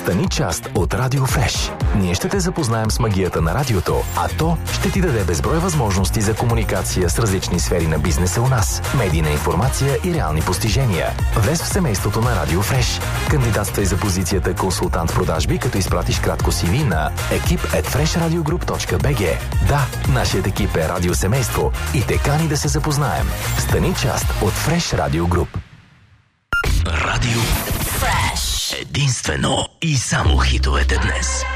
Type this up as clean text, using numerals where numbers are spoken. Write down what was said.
Стани част от Радио Фреш. Ние ще те запознаем с магията на радиото, а то ще ти даде безброй възможности за комуникация с различни сфери на бизнеса у нас, медийна информация и реални постижения. Влез в семейството на Радио Фреш. Кандидатствай за позицията консултант в продажби, като изпратиш кратко CV на ekip@freshradiogroup.bg. Да, нашият екип е радиосемейство и те кани да се запознаем. Стани част от Фреш Радио Груп. Радио Фреш. Единствено и само хитовете днес.